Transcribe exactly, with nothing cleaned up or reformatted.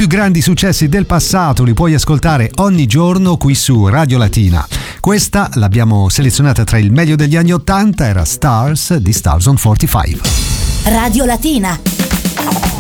più grandi successi del passato li puoi ascoltare ogni giorno qui su Radio Latina. Questa l'abbiamo selezionata tra il meglio degli anni ottanta, era Stars di Stars on quarantacinque. Radio Latina.